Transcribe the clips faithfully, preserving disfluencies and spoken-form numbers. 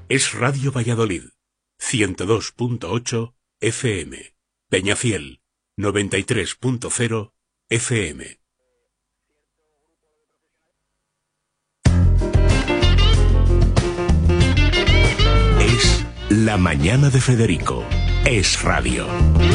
Es Radio Valladolid, ciento dos punto ocho F M. Peñafiel, noventa y tres punto cero F M. Es La Mañana de Federico. Es radio.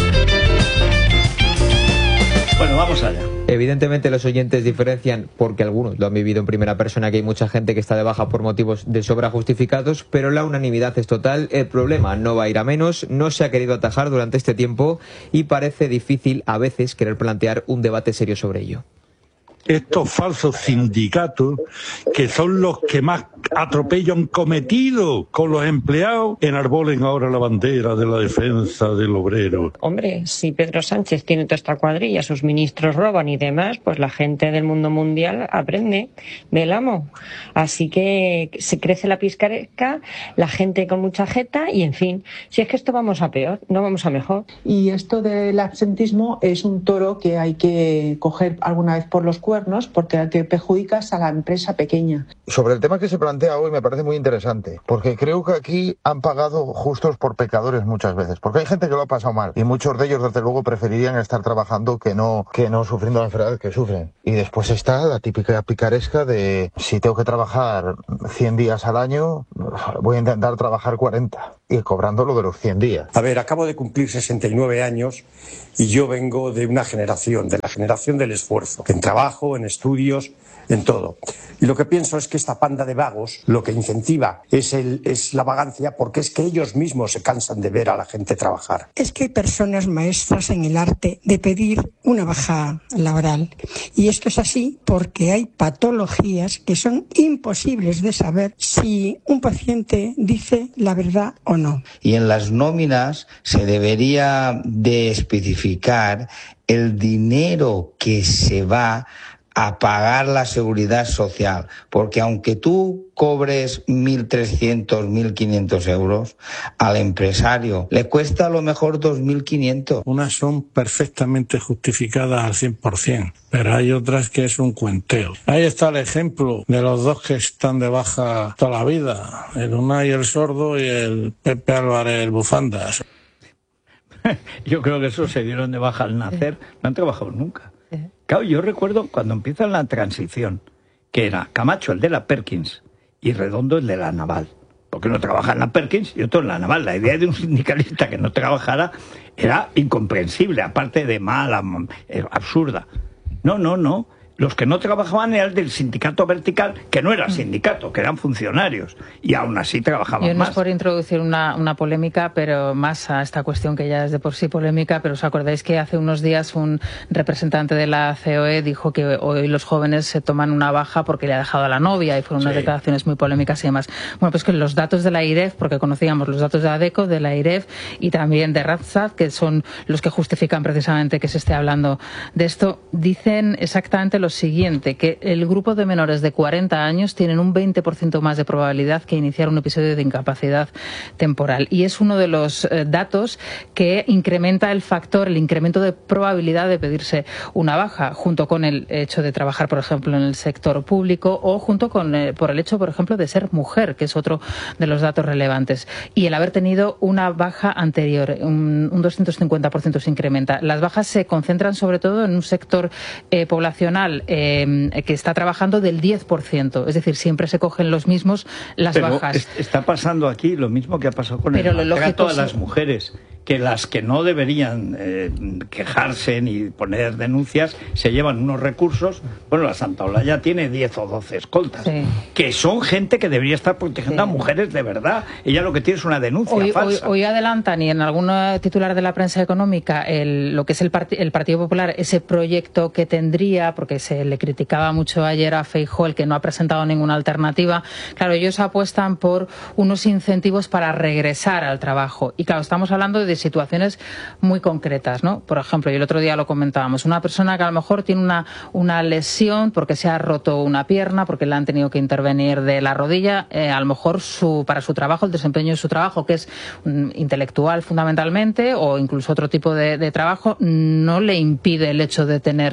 Bueno, vamos allá. Evidentemente los oyentes diferencian, porque algunos lo han vivido en primera persona, que hay mucha gente que está de baja por motivos de sobra justificados, pero la unanimidad es total. El problema no va a ir a menos, no se ha querido atajar durante este tiempo y parece difícil a veces querer plantear un debate serio sobre ello. Estos falsos sindicatos, que son los que más atropello han cometido con los empleados, enarbolen ahora la bandera de la defensa del obrero. Hombre, si Pedro Sánchez tiene toda esta cuadrilla, sus ministros roban y demás, pues la gente del mundo mundial aprende del amo. Así que se crece la picaresca, la gente con mucha jeta y, en fin, si es que esto vamos a peor, no vamos a mejor. Y esto del absentismo es un toro que hay que coger alguna vez por los cuernos, porque al que perjudicas a la empresa pequeña. Sobre el tema que se plantea hoy me parece muy interesante, porque creo que aquí han pagado justos por pecadores muchas veces, porque hay gente que lo ha pasado mal y muchos de ellos desde luego preferirían estar trabajando que no que no sufriendo la enfermedad que sufren. Y después está la típica picaresca de si tengo que trabajar cien días al año, voy a intentar trabajar cuarenta y cobrando lo de los cien días. A ver, acabo de cumplir sesenta y nueve años y yo vengo de una generación, de la generación del esfuerzo, en trabajo, en estudios, en todo. Y lo que pienso es que esta panda de vagos lo que incentiva es, el, es la vagancia, porque es que ellos mismos se cansan de ver a la gente trabajar. Es que hay personas maestras en el arte de pedir una baja laboral. Y esto es así porque hay patologías que son imposibles de saber si un paciente dice la verdad o no. Y en las nóminas se debería de especificar el dinero que se va a pagar la seguridad social, porque aunque tú cobres mil trescientos, mil quinientos euros, al empresario le cuesta a lo mejor dos mil quinientos. Unas son perfectamente justificadas al cien por ciento, pero hay otras que es un cuenteo. Ahí está el ejemplo de los dos que están de baja toda la vida, el Unai el sordo y el Pepe Álvarez el bufandas. Yo creo que esos se dieron de baja al nacer, no han trabajado nunca. Claro, yo recuerdo cuando empieza la transición, que era Camacho el de la Perkins y Redondo el de la Naval. Porque uno trabaja en la Perkins y otro en la Naval. La idea de un sindicalista que no trabajara era incomprensible, aparte de mala, absurda. No, no, no. Los que no trabajaban eran del sindicato vertical, que no era sindicato, que eran funcionarios, y aún así trabajaban Yo no más. es por introducir una, una polémica, pero más a esta cuestión que ya es de por sí polémica, pero os acordáis que hace unos días un representante de la C O E dijo que hoy los jóvenes se toman una baja porque le ha dejado a la novia, y fueron unas sí. declaraciones muy polémicas y demás. Bueno, pues que los datos de la I R E F, porque conocíamos los datos de ADECO, de la I R E F y también de Randstad, que son los que justifican precisamente que se esté hablando de esto, dicen exactamente lo siguiente, que el grupo de menores de cuarenta años tienen un veinte por ciento más de probabilidad que iniciar un episodio de incapacidad temporal. Y es uno de los eh, datos que incrementa el factor, el incremento de probabilidad de pedirse una baja, junto con el hecho de trabajar, por ejemplo, en el sector público, o junto con eh, por el hecho, por ejemplo, de ser mujer, que es otro de los datos relevantes. Y el haber tenido una baja anterior, un, un doscientos cincuenta por ciento se incrementa. Las bajas se concentran sobre todo en un sector eh, poblacional Eh, que está trabajando del diez por ciento, es decir, siempre se cogen los mismos las Pero bajas. Es, está pasando aquí lo mismo que ha pasado con Pero el lo maltrato lógico a las mujeres, que las que no deberían eh, quejarse ni poner denuncias se llevan unos recursos. Bueno, la Santa Olaya tiene diez o doce escoltas, sí. que son gente que debería estar protegiendo sí. a mujeres de verdad. Ella lo que tiene es una denuncia hoy, falsa. Hoy, hoy adelantan, y en algún titular de la prensa económica, el, lo que es el, part el Partido Popular, ese proyecto que tendría, porque se le criticaba mucho ayer a Feijóo, el que no ha presentado ninguna alternativa. Claro, ellos apuestan por unos incentivos para regresar al trabajo. Y claro, estamos hablando de situaciones muy concretas, ¿no? Por ejemplo, y el otro día lo comentábamos, una persona que a lo mejor tiene una, una lesión porque se ha roto una pierna, porque le han tenido que intervenir de la rodilla, eh, a lo mejor su, para su trabajo, el desempeño de su trabajo, que es um, intelectual fundamentalmente, o incluso otro tipo de, de trabajo, no le impide el hecho de tener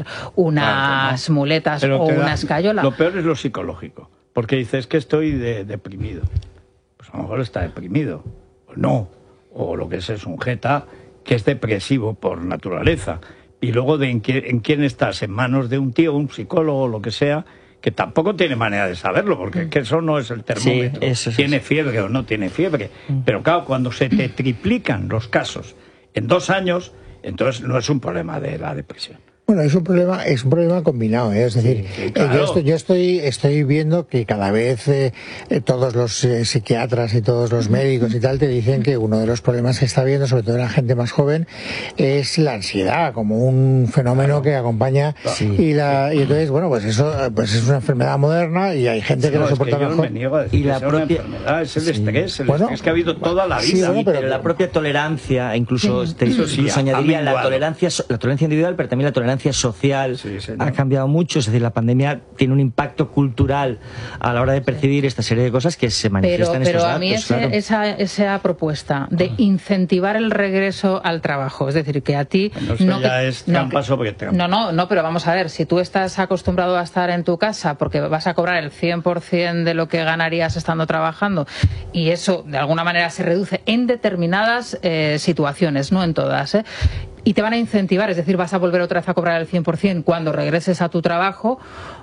unas claro, no. muletas Pero o una escayola. Lo peor es lo psicológico, porque dices que estoy de, deprimido. pues a lo mejor está deprimido, o no, o lo que es es un jeta que es depresivo por naturaleza. Y luego de en, quién, en quién estás, en manos de un tío, un psicólogo, o lo que sea, que tampoco tiene manera de saberlo, porque es que eso no es el termómetro. Sí, eso es tiene eso. Fiebre o no tiene fiebre. Mm. Pero claro, cuando se te triplican los casos en dos años, entonces no es un problema de la depresión. Bueno, es un problema, es un problema combinado, ¿eh? Es decir, sí, sí, claro. yo, estoy, yo estoy, estoy viendo que cada vez eh, todos los eh, psiquiatras y todos los médicos y tal te dicen que uno de los problemas que está viendo, sobre todo en la gente más joven, es la ansiedad como un fenómeno claro. que acompaña sí. y la y entonces bueno pues eso pues es una enfermedad moderna y hay gente que no, no soporta es que yo mejor. Me niego a decir y la que propia enfermedad es el sí. estrés, el bueno, estrés que ha habido toda la vida. Sí, bueno, pero, pero la propia tolerancia, incluso sí. te, incluso sí, añadiría la tolerancia, la tolerancia individual, pero también la tolerancia social. Sí, ha cambiado mucho, es decir, la pandemia tiene un impacto cultural a la hora de percibir esta serie de cosas que se manifiestan pero, en estos pero datos. Pero a mí ese, claro. esa, esa propuesta de incentivar el regreso al trabajo, es decir, que a ti... Bueno, eso no ya que, es trampa no, sobre trampa. No, no, no, pero vamos a ver, si tú estás acostumbrado a estar en tu casa porque vas a cobrar el cien por ciento de lo que ganarías estando trabajando y eso de alguna manera se reduce en determinadas eh, situaciones, no en todas, ¿eh? Y te van a incentivar, es decir, vas a volver otra vez a cobrar el cien por ciento cuando regreses a tu trabajo.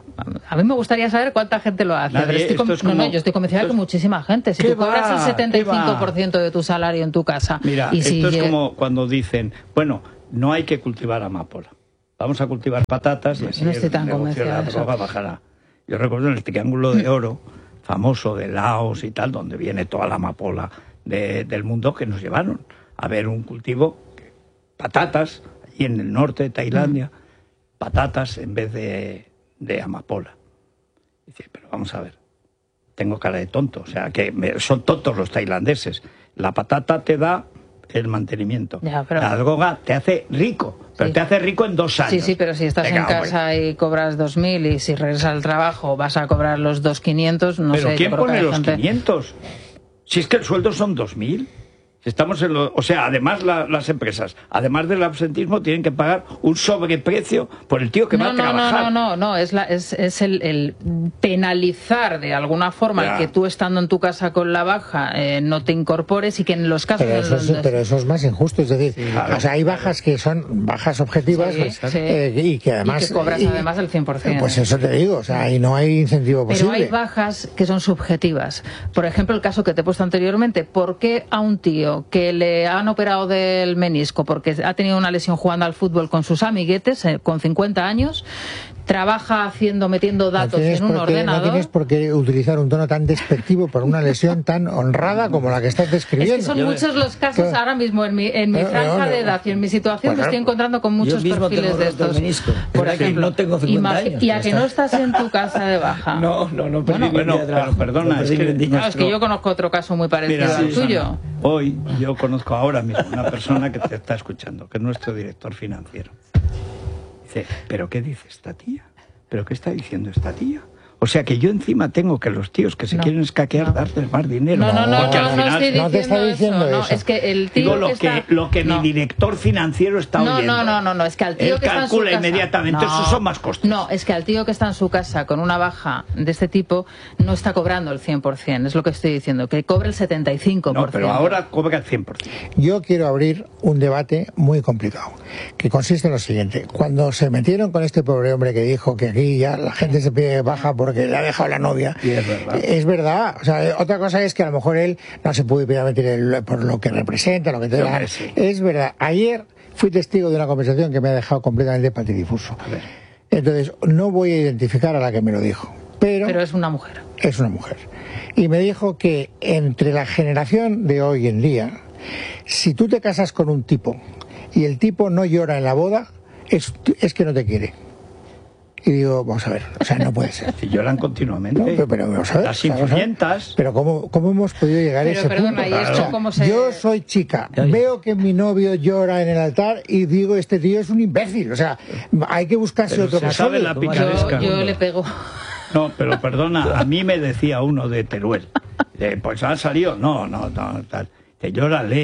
A mí me gustaría saber cuánta gente lo hace. Nadie, estoy com- como, no, no, yo estoy convencida de que muchísima gente. Si tú cobras va, el setenta y cinco por ciento de tu salario en tu casa. Mira, y esto si es lleg- como cuando dicen, bueno, no hay que cultivar amapola. Vamos a cultivar patatas y así no estoy el tan negocio de la convencida de droga bajará. Yo recuerdo en el Triángulo de Oro, famoso de Laos y tal, donde viene toda la amapola de, del mundo, que nos llevaron a ver un cultivo, patatas, y en el norte de Tailandia, mm. patatas en vez de, de amapola. Dice, pero vamos a ver, tengo cara de tonto, o sea, que me, son tontos los tailandeses. La patata te da el mantenimiento. Ya, pero... La droga te hace rico, pero sí. te hace rico en dos años. Sí, sí, pero si estás Venga, en casa hombre. y cobras dos mil y si regresas al trabajo vas a cobrar los dos quinientos, no ¿Pero sé. quién pone los gente... quinientos? Si es que el sueldo son dos mil. Estamos en lo, o sea, además la, las empresas, además del absentismo, tienen que pagar un sobreprecio por el tío que no, va a no, trabajar. No, no, no, no, es, la, es, es el, el penalizar de alguna forma ya. el que tú estando en tu casa con la baja eh, no te incorpores y que en los casos... Pero eso, es, pero eso es más injusto, es decir, sí, claro. o sea, hay bajas que son bajas objetivas sí, sí. Eh, y que además... Y que cobras y, además el cien por ciento. Pues eso te digo, o sea, y no hay incentivo posible. Pero hay bajas que son subjetivas. Por ejemplo, el caso que te he puesto anteriormente, ¿por qué a un tío que le han operado del menisco porque ha tenido una lesión jugando al fútbol con sus amiguetes eh, con cincuenta años, trabaja haciendo, metiendo datos no en un qué, ordenador? No tienes por qué utilizar un tono tan despectivo por una lesión tan honrada como la que estás describiendo. Es que son yo, muchos los casos que, ahora mismo en mi, en mi no, franja no, no, de edad y en mi situación bueno, me estoy encontrando con muchos perfiles de estos. Menisco, por ejemplo, no tengo cincuenta años. Y a que no estás en tu casa de baja. No, no, no. Bueno, bueno pero perdona, no es, que, no, es que yo conozco otro caso muy parecido Mira, al sí, tuyo. Hoy yo conozco ahora mismo una persona que te está escuchando, que es nuestro director financiero. Dice, ¿pero qué dice esta tía? ¿Pero qué está diciendo esta tía? O sea que yo encima tengo que los tíos que se no, quieren escaquear no. darles más dinero. No, no, no, porque no, al final, no estoy no te está diciendo eso. eso. No, es que el tío Digo lo que, está... lo que no. mi director financiero está no, oyendo. No, no, no, no, es que al tío Él que está en su calcula casa... inmediatamente, no, esos son más costes. No, es que al tío que está en su casa con una baja de este tipo no está cobrando el cien por ciento, es lo que estoy diciendo, que cobre el setenta y cinco por ciento. No, pero ahora cobra el cien por ciento. Yo quiero abrir un debate muy complicado, que consiste en lo siguiente. Cuando se metieron con este pobre hombre que dijo que aquí ya la gente se pide baja porque le ha dejado la novia, y es verdad. Es verdad, o sea, otra cosa es que a lo mejor él no se puede permitir el, por lo que representa, lo que te da. Sí. Es verdad. Ayer fui testigo de una conversación que me ha dejado completamente patidifuso. A ver. Entonces, no voy a identificar a la que me lo dijo, pero... Pero es una mujer. Es una mujer. Y me dijo que entre la generación de hoy en día, si tú te casas con un tipo y el tipo no llora en la boda, es, es que no te quiere. Y digo, vamos a ver, o sea, no puede ser. Si lloran continuamente. No, pero, pero vamos a ver. Las influyentas. Pero ¿cómo, cómo hemos podido llegar pero, a ese perdona, punto? ¿y esto o sea, cómo se... Yo soy chica, veo que mi novio llora en el altar y digo, este tío es un imbécil. O sea, hay que buscarse pero otro se sabe la picaresca. Yo, yo le pego. No, pero perdona, a mí me decía uno de Teruel. De, pues ha salido, no, no, no, tal. Que llórale.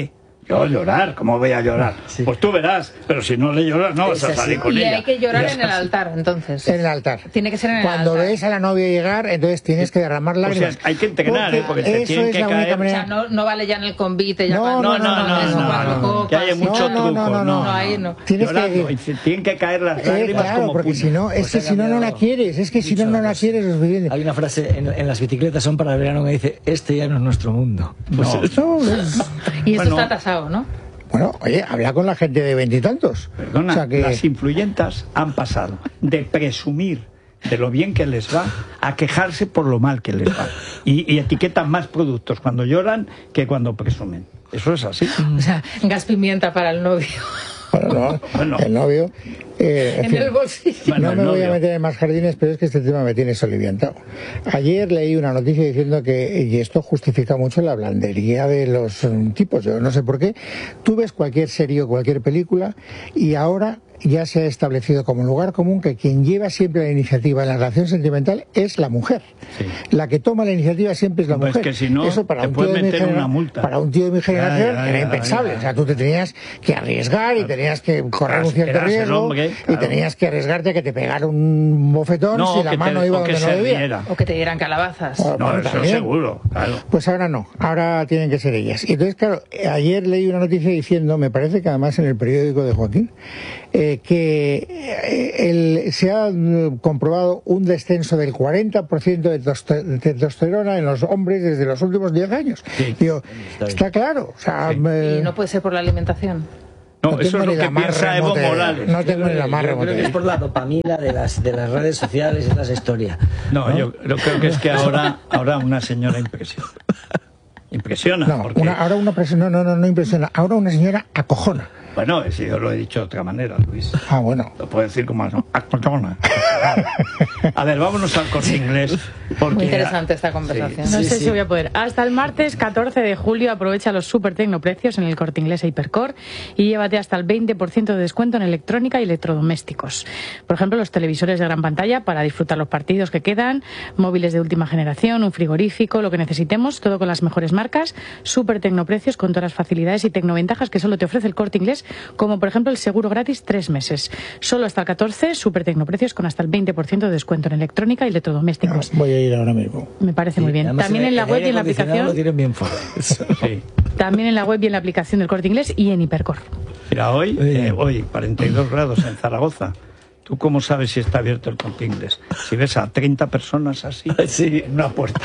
Yo llorar, ¿cómo voy a llorar? Sí. Pues tú verás, pero si no le lloras no vas a salir con y ella. Y hay que llorar en el altar, entonces. En el altar. Tiene que ser en el Cuando altar. ves a la novia llegar, entonces tienes que derramar lágrimas. O sea, hay que entrenar, ¿eh? Porque te tienen que caer. O sea, no, no vale ya en el convite. Ya no, cuando, no, no, no, no, eso, no, cuatro no, no, copas. Que haya mucho no, truco. No, no, no, no. no, ahí no. Tienes Llorando, que y tienen que caer las lágrimas eh, claro, como porque puños. si no, es que si no, no la quieres. Es que si no, no la quieres, lo suficiente. Hay una frase en, en las bicicletas son para el verano que dice: este ya no es nuestro mundo. Pues no, eso, no, y esto bueno, está tasado, ¿no? Bueno, oye, habla con la gente de veintitantos. Perdona, o sea que... las influyentas han pasado de presumir de lo bien que les va a quejarse por lo mal que les va. Y, y etiquetan más productos cuando lloran que cuando presumen. Eso es así. O sea, gas pimienta para el novio. Bueno, no, bueno. el novio... Eh, en en fin, el bolsillo. No Bueno, me voy novio. a meter en más jardines, pero es que este tema me tiene soliviantado. Ayer leí una noticia diciendo que, y esto justifica mucho la blandería de los um, tipos, yo no sé por qué, tú ves cualquier serie o cualquier película y ahora ya se ha establecido como lugar común que quien lleva siempre la iniciativa en la relación sentimental es la mujer. Sí. La que toma la iniciativa siempre es la Pues mujer. que si no, Eso para te un tío pueden de mi meter genera- una multa. Para un tío de mi generación Ya, ya, era ya, impensable. ya. O sea, tú te tenías que arriesgar y tenías que correr un cierto Eras el riesgo hombre, y claro. tenías que arriesgarte a que te pegara un bofetón No, si la que mano te- iba o que donde no se debía. riera. O que te dieran calabazas. Ah, No, bueno, eso también. seguro, claro. Pues ahora no, ahora tienen que ser ellas. Y entonces, claro, ayer leí una noticia diciendo, me parece que además en el periódico de Joaquín, eh, que eh, el, se ha mm, comprobado un descenso del cuarenta por ciento de, toste- de testosterona en los hombres desde los últimos diez años. Sí. Digo, está claro. O sea, Sí. me- Y no puede ser por la alimentación. No, no eso tengo es lo ni la que más piensa Evo remota idea. Morales. No tengo ni la más Yo remota creo que es idea. por la dopamina de las, de las redes sociales y toda esa historia. No, ¿no? yo, yo creo que es que ahora, ahora una señora impresiona. Impresiona. No, porque, una- ahora una persona, no, no, no impresiona. Ahora una señora acojona. Bueno, si yo lo he dicho de otra manera, Luis. Ah, bueno. Lo puedo decir como no, acojona. A ver, vámonos al Corte Inglés. Porque Muy interesante esta conversación. No Sí, sé sí. si voy a poder. Hasta el martes catorce de julio aprovecha los super tecnoprecios en el Corte Inglés e Hipercor y llévate hasta el veinte por ciento de descuento en electrónica y electrodomésticos. Por ejemplo, los televisores de gran pantalla para disfrutar los partidos que quedan, móviles de última generación, un frigorífico, lo que necesitemos, todo con las mejores marcas, super tecnoprecios con todas las facilidades y tecnoventajas que solo te ofrece el Corte Inglés, como por ejemplo el seguro gratis tres meses. Solo hasta el catorce, super tecnoprecios con hasta el veinte por ciento de descuento en electrónica y electrodomésticos. Voy a ir ahora mismo. Me parece muy bien. Además, También el- en la el web aire y en la acondicionado aplicación. lo tienen bien fuerte. Sí. También en la web y en la aplicación del Corte Inglés y en Hipercor. Mira, hoy, eh, hoy, cuarenta y dos grados en Zaragoza. ¿Tú cómo sabes si está abierto el Corte Inglés? Si ves a treinta personas así Sí. en una puerta.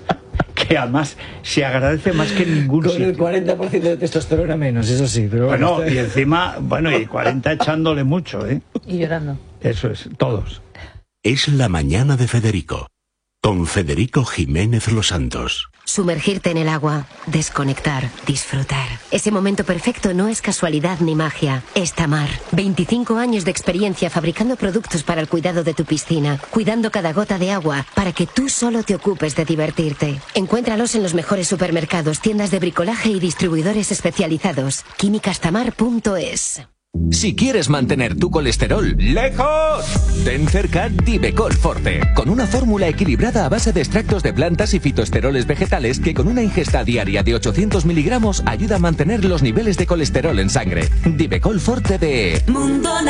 Que además se agradece más que en ningún Con sitio. el cuarenta por ciento de testosterona menos, eso sí. Pero bueno, Bueno, y encima, bueno, y cuarenta echándole mucho, ¿eh? Y llorando. Eso es, todos. Es la mañana de Federico, con Federico Jiménez Los Santos. Sumergirte en el agua, desconectar, disfrutar. Ese momento perfecto no es casualidad ni magia, es Tamar. veinticinco años de experiencia fabricando productos para el cuidado de tu piscina, cuidando cada gota de agua para que tú solo te ocupes de divertirte. Encuéntralos en los mejores supermercados, tiendas de bricolaje y distribuidores especializados. químicas tamar punto es. Si quieres mantener tu colesterol lejos, ten cerca Divecol Forte, con una fórmula equilibrada a base de extractos de plantas y fitoesteroles vegetales que con una ingesta diaria de ochocientos miligramos ayuda a mantener los niveles de colesterol en sangre. Divecol Forte de Mundo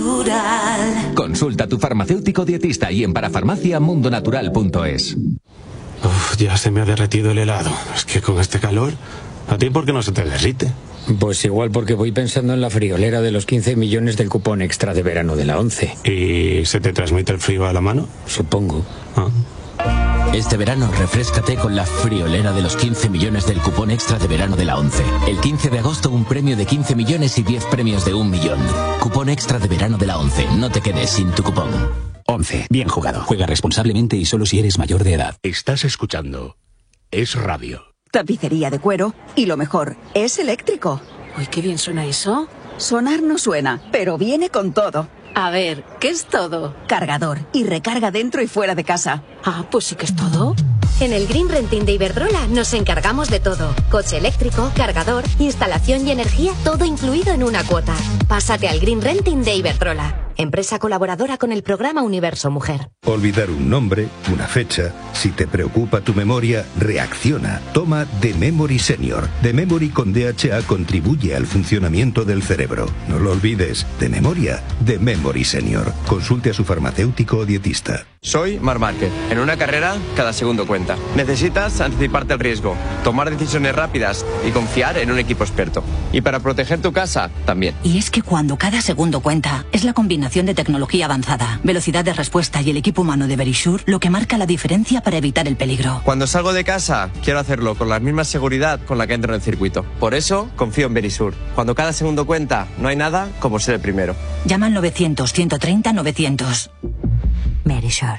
Natural. Consulta a tu farmacéutico dietista y en parafarmacia mundonatural punto es. Uf, ya se me ha derretido el helado. Es que con este calor, ¿a ti por qué no se te derrite? Pues igual porque voy pensando en la friolera de los quince millones del cupón extra de verano de la ONCE. ¿Y se te transmite el frío a la mano? Supongo. Ah. Este verano refréscate con la friolera de los quince millones del cupón extra de verano de la ONCE. El quince de agosto un premio de quince millones y diez premios de un millón. Cupón extra de verano de la ONCE. No te quedes sin tu cupón. ONCE. Bien jugado. Juega responsablemente y solo si eres mayor de edad. Estás escuchando Es Radio. Tapicería de cuero y lo mejor, es eléctrico. Uy, qué bien suena eso. Sonar no suena, pero viene con todo. A ver, ¿qué es todo? Cargador y recarga dentro y fuera de casa. Ah, pues sí que es todo. En el Green Renting de Iberdrola nos encargamos de todo. Coche eléctrico, cargador, instalación y energía, todo incluido en una cuota. Pásate al Green Renting de Iberdrola. empresa colaboradora con el programa Universo Mujer. Olvidar un nombre, una fecha. Si te preocupa tu memoria, reacciona. Toma The Memory Senior. The Memory con D H A contribuye al funcionamiento del cerebro. No lo olvides. De memoria, The Memory Senior. Consulte a su farmacéutico o dietista. Soy Marc Márquez. En una carrera, cada segundo cuenta. Necesitas anticiparte al riesgo, tomar decisiones rápidas y confiar en un equipo experto. Y para proteger tu casa, también. Y es que cuando cada segundo cuenta, es la combinación de tecnología avanzada, velocidad de respuesta y el equipo humano de Verisure lo que marca la diferencia para evitar el peligro. Cuando salgo de casa, quiero hacerlo con la misma seguridad con la que entro en el circuito. Por eso, confío en Verisure. Cuando cada segundo cuenta, no hay nada como ser el primero. Llama al novecientos, ciento treinta, novecientos. Verisure.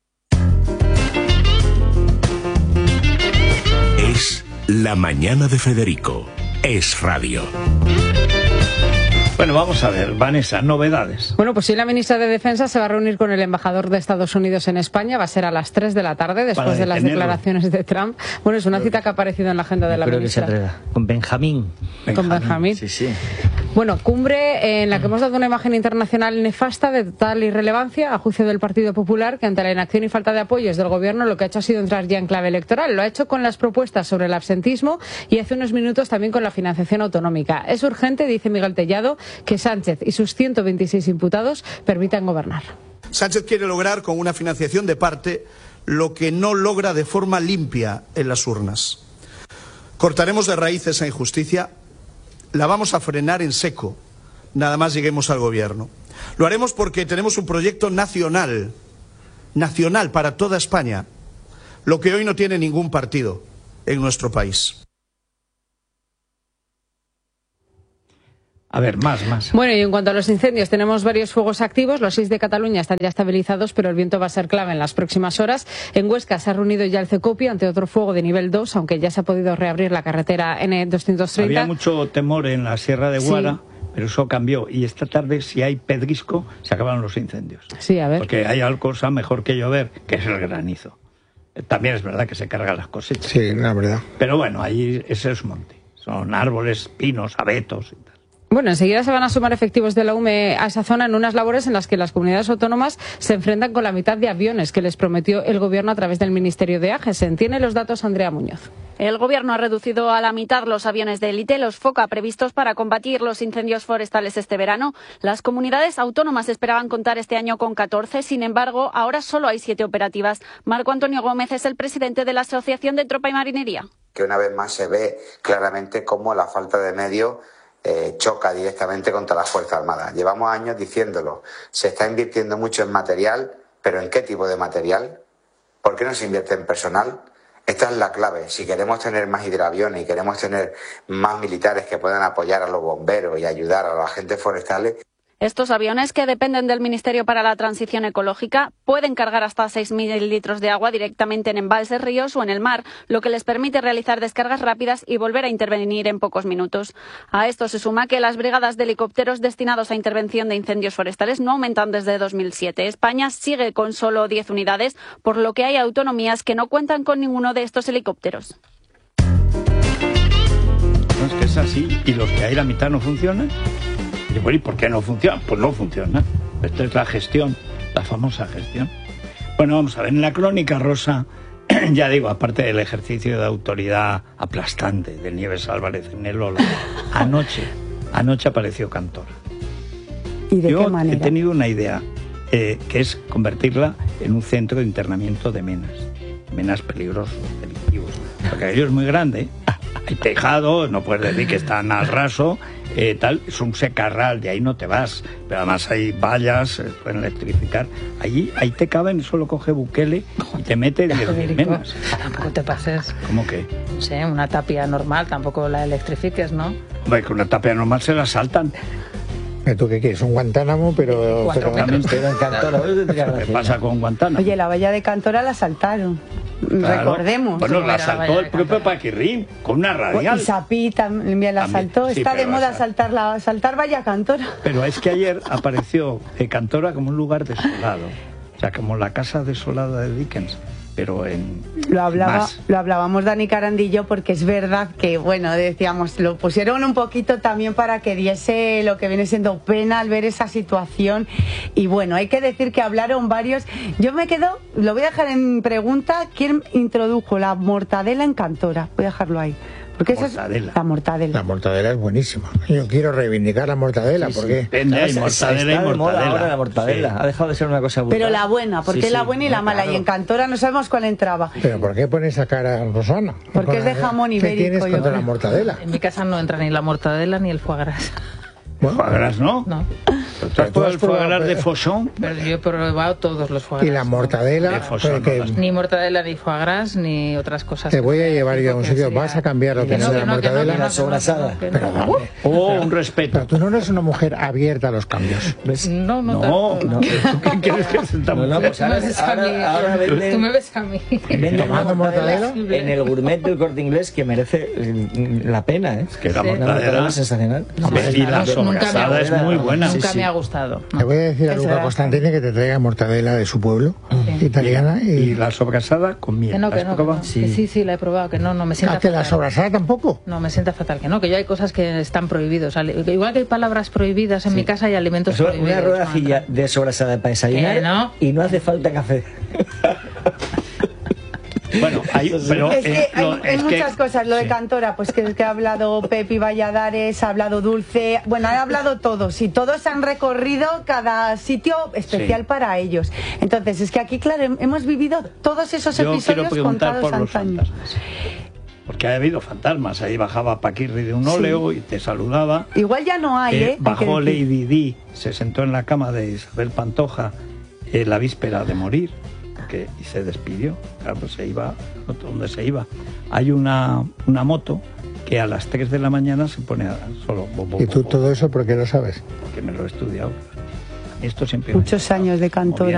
Es La Mañana de Federico. Es radio. Bueno, vamos a ver, Vanessa, novedades. Bueno, pues sí, la ministra de Defensa se va a reunir con el embajador de Estados Unidos en España. Va a ser a las tres de la tarde, después de las declaraciones de Trump. Bueno, es una cita que ha aparecido en la agenda de la Creo ministra. Que se atreva. Con Benjamín. Con Benjamín. Sí, sí. Bueno, cumbre en la que hemos dado una imagen internacional nefasta de total irrelevancia, a juicio del Partido Popular, que ante la inacción y falta de apoyos del gobierno lo que ha hecho ha sido entrar ya en clave electoral. Lo ha hecho con las propuestas sobre el absentismo y hace unos minutos también con la financiación autonómica. Es urgente, dice Miguel Tellado, que Sánchez y sus ciento veintiséis imputados permitan gobernar. Sánchez quiere lograr con una financiación de parte lo que no logra de forma limpia en las urnas. Cortaremos de raíz esa injusticia, la vamos a frenar en seco, nada más lleguemos al gobierno. Lo haremos porque tenemos un proyecto nacional, nacional para toda España, lo que hoy no tiene ningún partido en nuestro país. A ver, más, más. Bueno, y en cuanto a los incendios, tenemos varios fuegos activos. Los seis de Cataluña están ya estabilizados, pero el viento va a ser clave en las próximas horas. En Huesca se ha reunido ya el Cecopi ante otro fuego de nivel dos, aunque ya se ha podido reabrir la carretera ene doscientos treinta. Había mucho temor en la Sierra de Guara, sí, pero eso cambió. Y esta tarde, si hay pedrisco, se acaban los incendios. Sí, a ver. Porque hay algo cosa mejor que llover, que es el granizo. También es verdad que se cargan las cosechas. Sí, la verdad. Pero bueno, ahí ese es monte. Son árboles, pinos, abetos y tal. Bueno, enseguida se van a sumar efectivos de la U M E a esa zona en unas labores en las que las comunidades autónomas se enfrentan con la mitad de aviones que les prometió el Gobierno a través del Ministerio de Agesen. Tiene los datos Andrea Muñoz. El Gobierno ha reducido a la mitad los aviones de élite, los Foca, previstos para combatir los incendios forestales este verano. Las comunidades autónomas esperaban contar este año con catorce, sin embargo, ahora solo hay siete operativas. Marco Antonio Gómez es el presidente de la Asociación de Tropa y Marinería. Que una vez más se ve claramente cómo la falta de medios Eh, choca directamente contra las Fuerzas Armadas. Llevamos años diciéndolo. Se está invirtiendo mucho en material, pero ¿en qué tipo de material? ¿Por qué no se invierte en personal? Esta es la clave. Si queremos tener más hidroaviones y queremos tener más militares que puedan apoyar a los bomberos y ayudar a los agentes forestales. Estos aviones, que dependen del Ministerio para la Transición Ecológica, pueden cargar hasta seis mil litros de agua directamente en embalses, ríos o en el mar, lo que les permite realizar descargas rápidas y volver a intervenir en pocos minutos. A esto se suma que las brigadas de helicópteros destinados a intervención de incendios forestales no aumentan desde dos mil siete. España sigue con solo diez unidades, por lo que hay autonomías que no cuentan con ninguno de estos helicópteros. No, es que es así, y los que hay la mitad no funcionan. Y bueno, ¿y por qué no funciona? Pues no funciona. Esta es la gestión, la famosa gestión. Bueno, vamos a ver, en la crónica rosa, ya digo, aparte del ejercicio de autoridad aplastante de Nieves Álvarez en el Lola, anoche, anoche apareció Cantora. ¿Y de Yo qué manera? he tenido una idea, eh, que es convertirla en un centro de internamiento de menas. Menas peligrosos, delictivos. Porque aquello es muy grande, hay tejado, no puedes decir que están al raso. Eh, tal, es un secarral, de ahí no te vas, pero además hay vallas, se pueden electrificar. Allí, ahí te caben, solo coge Bukele y te mete diez mil menos. Tampoco te pases. ¿Cómo que? No sé, una tapia normal, tampoco la electrifiques, ¿no? Hombre, que una tapia normal se la saltan. ¿Tú qué quieres? Un Guantánamo, pero... Cuatro pero... metros. pero en Cantora. ¿Qué pasa con Guantánamo? Oye, la valla de Cantora la saltaron. Claro. Recordemos. Bueno, la Mira, saltó vaya el propio Paquirrín, con una radial. Y Sapí también la También, saltó. sí, Está de pero moda esa- saltar, la, saltar valla Cantora. Pero es que ayer apareció eh, Cantora como un lugar desolado. O sea, como la casa desolada de Dickens. pero en lo hablaba más. Lo hablábamos Dani Carandillo, porque es verdad que, bueno, decíamos, lo pusieron un poquito también para que diese lo que viene siendo pena al ver esa situación. Y bueno, hay que decir que hablaron varios. Yo me quedo, lo voy a dejar en pregunta, ¿quién introdujo la mortadela en Cantora? Voy a dejarlo ahí. Porque eso es la mortadela. La mortadela es buenísima. Yo quiero reivindicar la mortadela, Sí, sí. porque Depende, hay mortadela y Está de moda mortadela. ahora la mortadela. Sí. Ha dejado de ser una cosa brutal. Pero la buena, porque Sí, es la sí. buena y la No, mala. claro. Y en Cantora no sabemos cuál entraba. Pero ¿por qué pones esa cara, Rosana? Porque es de jamón ¿Qué ibérico, tienes yo contra creo. la mortadela? En mi casa no entra ni la mortadela ni el foie gras. Bueno, Foie gras, ¿no? No. ¿Tú has probado el foie gras de Fauchon? Pero yo he probado todos los foie y gras. la mortadela, De Fauchon, que- no las- Ni mortadela, ni foie gras, ni otras cosas. te voy a llevar yo a un que sitio, sea- vas a cambiar la Que no, opinión de que la no, que no, mortadela. que no, La sobrasada. que no, que no. Pero dame. Oh, un respeto. Pero tú no eres una mujer abierta a los cambios. No, no, No, tanto. no. ¿Tú qué quieres que se No, no, pues Tú me ahora, ves a mí. ahora, ahora venden, Tú me ves a mí. venden ¿Tomando mortadela mortadela? en el gourmet del Corte Inglés, que merece eh, la pena, ¿eh? Que la Sí. Una mortadela mortadela sensacional. Hombre, y la Nunca me ha sobrasada es gustado. muy buena. Nunca Sí, me sí. ha gustado. Le voy a decir a Es Luca verdad. Costantini que te traiga mortadela de su pueblo, italiana, Y y... la sobrasada con miel. Que no, ¿La que has no, que probado? no. Que sí, sí, la he probado, que no, no me sienta ¿Ah, que la fatal. sobrasada tampoco? No, me sienta fatal, que no, que yo hay cosas que están prohibidos. Ale- Igual que hay palabras prohibidas en mi casa, hay alimentos Eso, prohibidos. una rodajilla de sobrasada para desayunar Que no. y no hace falta café. Bueno, hay, pero Es que eh, hay, lo- hay es que- muchas cosas. Lo de sí. Cantora, pues que, que ha hablado Pepi Valladares, ha hablado Dulce, bueno, ha hablado todos y todos han recorrido cada sitio especial Sí. para ellos. Entonces, es que aquí, claro, hem- hemos vivido todos esos Yo quiero episodios preguntar contados por los antaño. fantasmas. Porque ha habido fantasmas. Ahí bajaba Paquirri de un óleo y te saludaba. Igual ya no hay, Eh, ¿eh? Hay que bajó decir. Lady Di, se sentó en la cama de Isabel Pantoja eh, la víspera de morir que, y se despidió. Claro, pues se iba, no sé dónde se iba. Hay una, una moto que a las tres de la mañana se pone a, solo. Bo, bo, ¿Y tú bo, bo, todo eso por qué lo sabes? que me lo he estudiado. Esto siempre me ha Muchos años de Cantora.